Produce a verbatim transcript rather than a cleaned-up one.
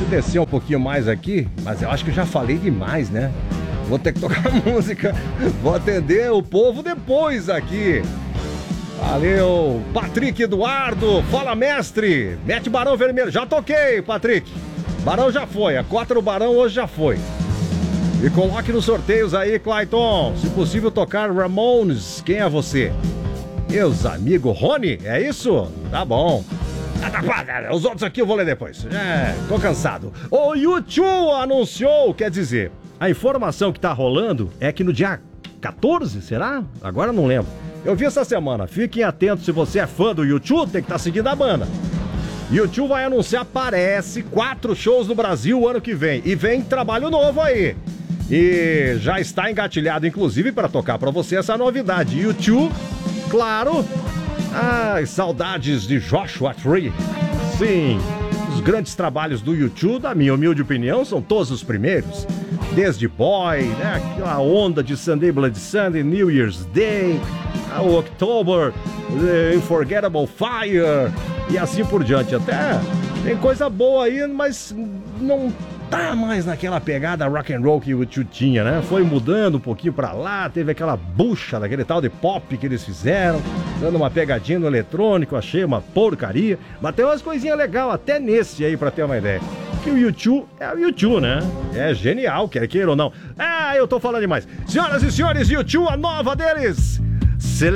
Deixa eu descer um pouquinho mais aqui, mas eu acho que eu já falei demais, né? Vou ter que tocar música, vou atender o povo depois aqui. Valeu, Patrick Eduardo, fala mestre, mete Barão Vermelho, já toquei, Patrick. Barão já foi, a cota do Barão hoje já foi. E coloque nos sorteios aí, Clayton, se possível tocar Ramones, quem é você? Meus amigos, Rony, é isso? Tá bom. Os outros aqui eu vou ler depois. É, tô cansado. O YouTube anunciou, quer dizer, a informação que tá rolando é que no dia quatorze, será? Agora eu não lembro. Eu vi essa semana. Fiquem atentos, se você é fã do YouTube, tem que estar tá seguindo a banda. YouTube vai anunciar, parece, quatro shows no Brasil o ano que vem. E vem trabalho novo aí. E já está engatilhado, inclusive, para tocar para você essa novidade. YouTube, claro. Ai, saudades de Joshua Tree. Sim, os grandes trabalhos do YouTube, na minha humilde opinião, são todos os primeiros. Desde Boy, né, aquela onda de Sunday Bloody Sunday, New Year's Day, o October, The Unforgettable Fire e assim por diante. Até tem coisa boa aí, mas não tá mais naquela pegada rock and roll que o YouTube tinha, né? Foi mudando um pouquinho pra lá, teve aquela bucha daquele tal de pop que eles fizeram, dando uma pegadinha no eletrônico, achei uma porcaria, mas tem umas coisinhas legais até nesse aí, pra ter uma ideia. Que o YouTube é o YouTube, né? É genial, quer queira ou não. Ah, eu tô falando demais. Senhoras e senhores, YouTube, a nova deles